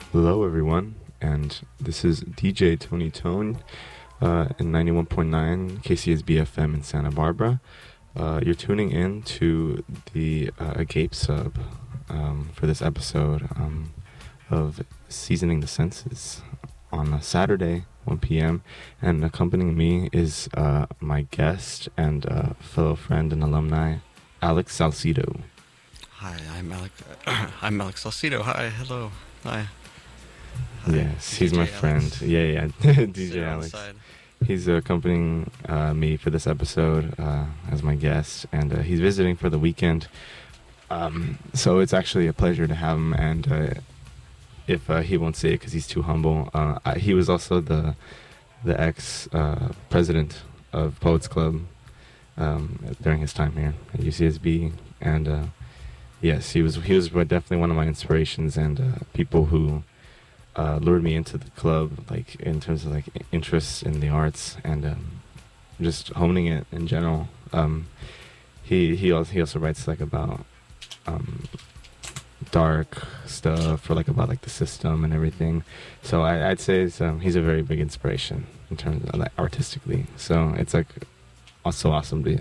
Hello, everyone, and this is DJ Tony Tone in 91.9 KCSB FM in Santa Barbara. You're tuning in to the Agape Sub for this episode of Seasoning the Senses on a Saturday, 1 p.m. And accompanying me is my guest and fellow friend and alumni, Alex Salcido. Hi, I'm Alex Salcido. Hi, hello. Hi. Yes, he's DJ my Alex. friend. Yeah, DJ Alex. He's accompanying me for this episode as my guest, and he's visiting for the weekend. So it's actually a pleasure to have him, and if he won't say it because he's too humble, he was also the ex-president of Poets Club during his time here at UCSB, and yes, he was definitely one of my inspirations and people who lured me into the club, like in terms of like interests in the arts and just honing it in general. He also writes like about dark stuff or like about like the system and everything. So I'd say he's a very big inspiration in terms of like artistically. So it's like also awesome to